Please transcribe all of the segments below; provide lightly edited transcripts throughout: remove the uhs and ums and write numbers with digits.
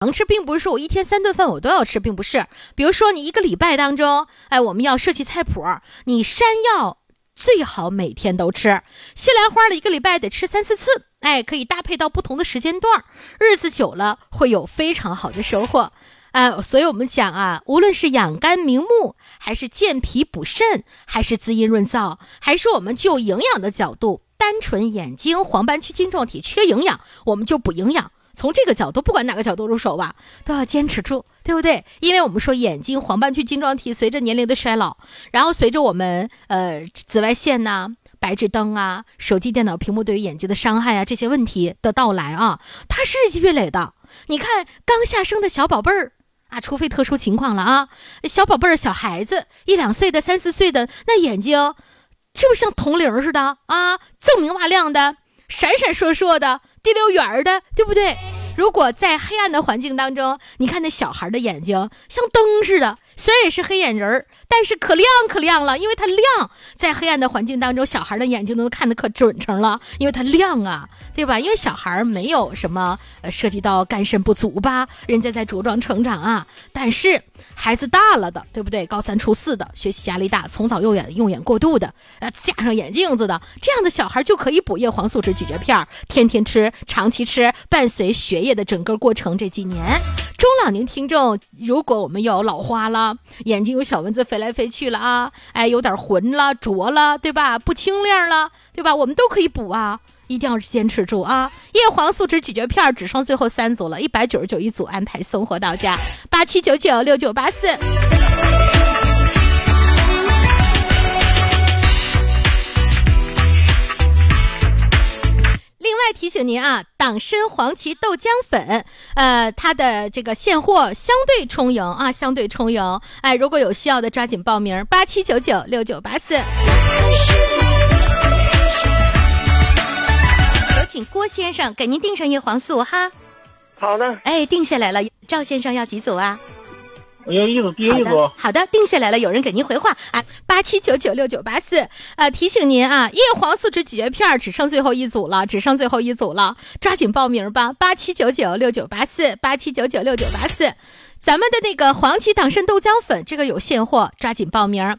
能吃并不是说我一天3顿饭我都要吃，并不是。比如说你一个礼拜当中，我们要设计菜谱，你山药最好每天都吃，西兰花的一个礼拜得吃3-4次，可以搭配到不同的时间段，日子久了会有非常好的收获。所以我们讲啊，无论是养肝明目，还是健脾补肾，还是滋阴润燥，还是我们就营养的角度，单纯眼睛黄斑区晶状体缺营养，我们就补营养。从这个角度，不管哪个角度入手吧，都要坚持住，对不对？因为我们说眼睛黄斑区晶状体随着年龄的衰老，然后随着我们紫外线呐、白炽灯啊、手机电脑屏幕对于眼睛的伤害啊，这些问题的到来啊，它是日积月累的。你看刚下生的小宝贝儿啊，除非特殊情况了啊，小宝贝儿、小孩子1-2岁的、3-4岁的，那眼睛是不是像铜铃似的啊？锃明瓦亮的，闪闪烁烁的，滴溜圆的，对不对？如果在黑暗的环境当中，你看那小孩的眼睛像灯似的，虽然也是黑眼仁，但是可亮可亮了，因为它亮。在黑暗的环境当中，小孩的眼睛都能看得可准成了，因为它亮啊，对吧？因为小孩没有什么涉及到肝肾不足吧，人家在茁壮成长啊。但是孩子大了的，对不对？高3初4的，学习压力大，从早用眼过度的，加上眼镜子的，这样的小孩就可以补叶黄素酯咀嚼片，天天吃，长期吃，伴随学业的整个过程。这几年中老年听众，如果我们有老花了，眼睛有小蚊子飞来飞去了啊，有点浑了浊了，对吧？不清亮了，对吧？我们都可以补啊，一定要坚持住啊！叶黄素酯咀嚼片只剩最后3组了，199一组，安排送货到家，87996984。另外提醒您啊，党参黄芪豆浆粉，它的这个现货相对充盈啊，相对充盈。如果有需要的抓紧报名，87996984。有请郭先生给您订上叶黄素哈。 好的。 定下来了。赵先生要几组啊？ 我要一组，第一组。 好的，定下来了，有人给您回话啊，87996984。提醒您啊，叶黄素酯咀嚼片只剩最后一组了，抓紧报名吧，87996984，87996984。咱们的那个黄芪党参豆浆粉，这个有现货，抓紧报名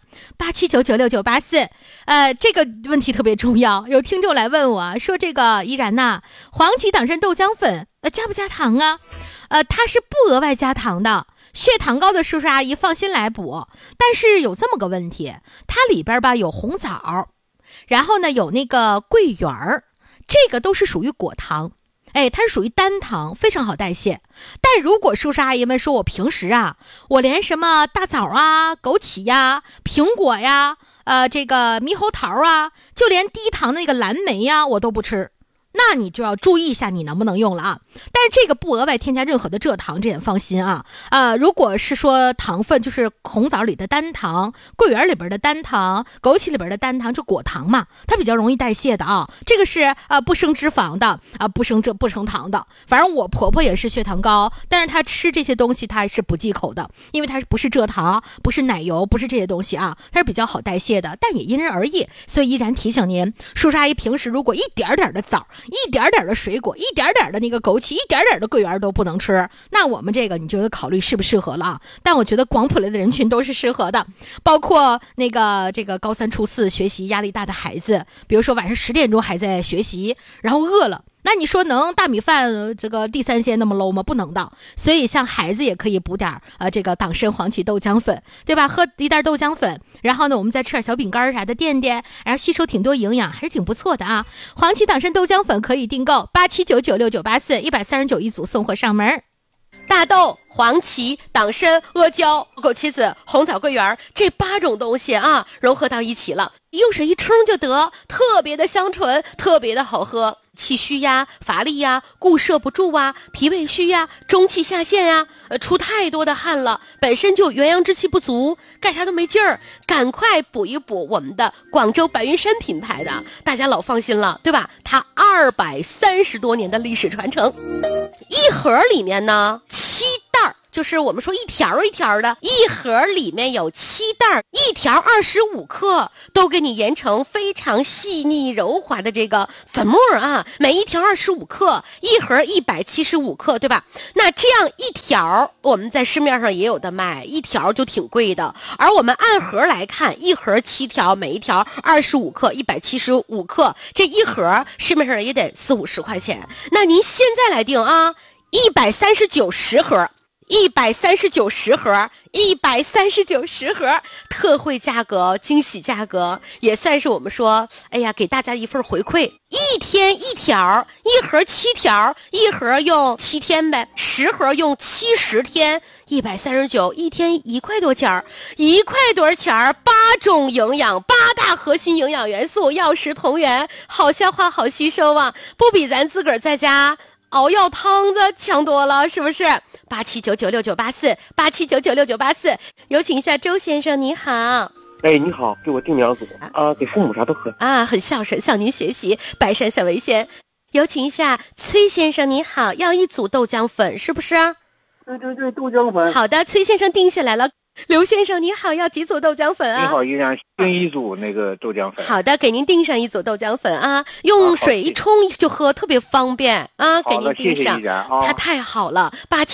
，87996984。这个问题特别重要，有听众来问我说，这个依然呐，黄芪党参豆浆粉加不加糖啊？它是不额外加糖的。血糖高的叔叔阿姨放心来补，但是有这么个问题，它里边吧有红枣，然后呢有那个桂圆儿，这个都是属于果糖，它是属于单糖，非常好代谢。但如果叔叔阿姨们说，我平时啊，我连什么大枣啊、枸杞呀、苹果呀、这个猕猴桃啊，就连低糖的那个蓝莓呀，我都不吃。那你就要注意一下你能不能用了啊。但是这个不额外添加任何的蔗糖，这点放心啊。如果是说糖分，就是红枣里的单糖，桂圆里边的单糖，枸杞里边的单糖，就果糖嘛，它比较容易代谢的啊。这个是不生脂肪的啊，不生糖的。反正我婆婆也是血糖高，但是她吃这些东西她是不忌口的，因为它不是蔗糖，不是奶油，不是这些东西啊，它是比较好代谢的，但也因人而异。所以依然提醒您，叔叔阿姨平时如果一点点的枣，一点点的水果，一点点的那个枸杞，一点点的桂圆都不能吃，那我们这个你觉得考虑适不适合了啊？但我觉得广谱类的人群都是适合的，包括那个这个高3初4学习压力大的孩子，比如说晚上10点钟还在学习，然后饿了，那你说能大米饭这个地三鲜那么 low 吗？不能的。所以像孩子也可以补点这个党参黄芪豆浆粉，对吧？喝一袋豆浆粉，然后呢我们再吃点小饼干啥的垫垫，然后吸收挺多营养，还是挺不错的啊。黄芪党参豆浆粉可以订购，87996984，139一组，送货上门。大豆、黄芪、党参、阿胶、枸杞子、红枣、桂圆，这8种东西啊融合到一起了，用水一冲就得，特别的香醇，特别的好喝。气虚呀、乏力呀、固摄不住啊、脾胃虚呀、中气下陷呀，出太多的汗了，本身就元阳之气不足，干啥都没劲儿，赶快补一补我们的广州白云山品牌的，大家老放心了，对吧？它230多年的历史传承，一盒里面呢7袋就是我们说一条一条的，一盒里面有7袋，一条25克，都给你研成非常细腻柔滑的这个粉末啊，每一条25克，一盒175克，对吧？那这样一条我们在市面上也有的卖，一条就挺贵的，而我们按盒来看，一盒7条，每一条25克175克，这一盒市面上也得40-50块钱。那您现在来定啊，139十盒，139十盒，特惠价格，惊喜价格，也算是我们说，哎呀，给大家一份回馈。一天一条，一盒7条，一盒用7天呗，10盒用70天，139，一天1块多钱，1块多钱，8种营养，8大核心营养元素，药食同源，好消化，好吸收啊，不比咱自个儿在家熬药汤子强多了，是不是？87996984，87996984，有请一下周先生，你好。 哎，你好，给我订2组啊，给父母啥都喝啊，很孝顺，向您学习，百善孝为先。有请一下崔先生，你好，要1组豆浆粉，是不是？ 对，豆浆粉。 好的，崔先生定下来了。刘先生，你好，要几组豆浆粉啊？ 你好，依然订1组那个豆浆粉。 好的，给您订上1组豆浆粉啊，用水一冲就喝，特别方便啊，给您订上。 谢谢依然啊， 它太好了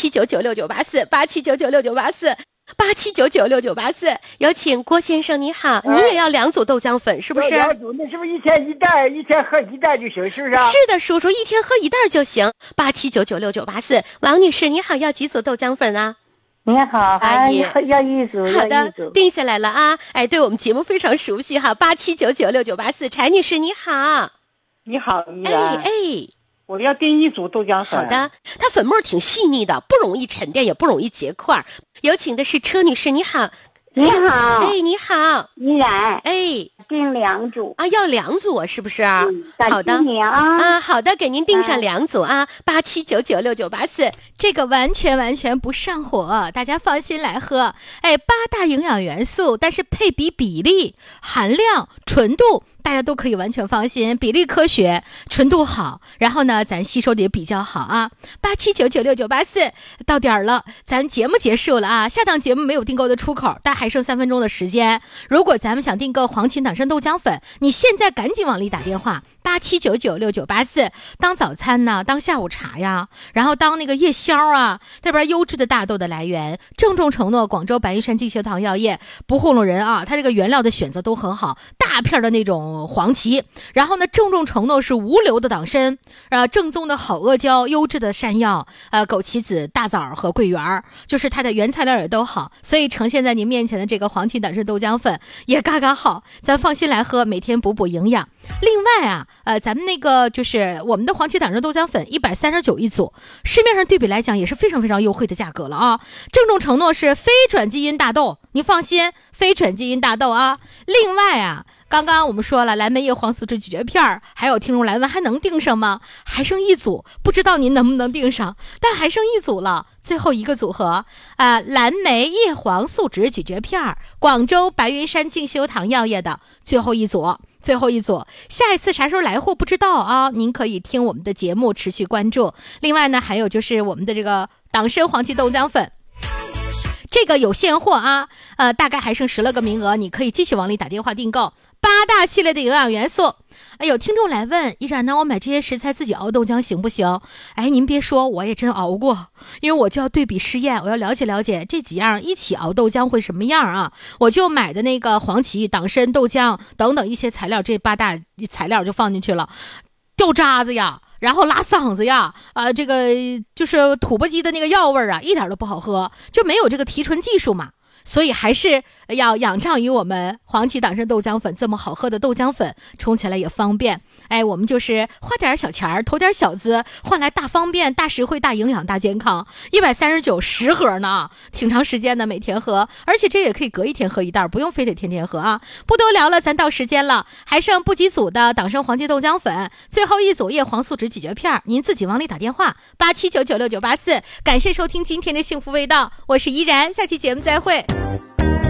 ，87996984，87996984，87996984，有请郭先生，你好，您也要2组豆浆粉，是不是 ？2组，那是不是一天1袋，一天喝1袋就行，是不是？ 是的，叔叔，一天喝1袋就行。87996984，王女士，你好，要几组豆浆粉啊？ 你好， 阿姨， 要1组， 好的，定下来了啊！哎，对我们节目非常熟悉哈。87996984，柴女士你好， 你好，依然，我要订1组豆浆粉。 好的，它粉末挺细腻的，不容易沉淀，也不容易结块。有请的是车女士，你好。 你好， 你好， 依然，订2组啊，要2组是不是啊？好的， 你啊， 好的，给您订上2组啊，87996984， 这个完全不上火，大家放心来喝。8大营养元素，但是配比例、含量、纯度。大家都可以完全放心，比例科学，纯度好，然后呢，咱吸收的也比较好啊。87996984到点儿了，咱节目结束了啊。下档节目没有订购的出口，但还剩3分钟的时间。如果咱们想订购黄芩党参豆浆粉，你现在赶紧往里打电话，87996984，当早餐呢，当下午茶呀，然后当那个夜宵啊，这边优质的大豆的来源，郑重承诺广州白云山净秀堂药业不糊弄人啊，它这个原料的选择都很好，大片的那种黄芪，然后呢，郑重承诺是无硫的党参，正宗的好阿胶，优质的山药，枸杞子、大枣和桂圆，就是它的原材料也都好，所以呈现在您面前的这个黄芪党参豆浆粉也嘎嘎好，咱放心来喝，每天补营养。另外啊，咱们那个就是我们的黄芪党参豆浆粉139一组，市面上对比来讲也是非常优惠的价格了啊。郑重承诺是非转基因大豆，你放心，非转基因大豆啊。另外啊，刚刚我们说了蓝莓叶黄素质咀嚼片，还有听众来问还能订上吗？还剩1组，不知道您能不能订上，但还剩1组了，最后一个组合蓝莓叶黄素质咀嚼片，广州白云山净修堂药业的最后一组，下一次啥时候来货不知道啊，您可以听我们的节目持续关注。另外呢，还有就是我们的这个党参黄芪豆浆粉，这个有现货啊，大概还剩10来个名额，你可以继续往里打电话订购。8大系列的营养元素。有听众来问，依然呢，我买这些食材自己熬豆浆行不行？您别说，我也真熬过，因为我就要对比试验，我要了解这几样一起熬豆浆会什么样啊？我就买的那个黄芪、党参、豆浆等等一些材料，这8大材料就放进去了，掉渣子呀，然后拉嗓子呀，这个就是土吧唧的那个药味啊，一点都不好喝，就没有这个提纯技术嘛。所以还是要仰仗于我们黄芪党参豆浆粉这么好喝的豆浆粉，冲起来也方便。我们就是花点小钱投点小资，换来大方便、大实惠、大营养、大健康。139 10盒呢，挺长时间的，每天喝，而且这也可以隔1天喝1袋，不用非得天天喝啊。不多聊了，咱到时间了，还剩不几组的党参黄芪豆浆粉，最后1组叶黄素质咀嚼片，您自己往里打电话87996984。感谢收听今天的幸福味道，我是依然，下期节目再会。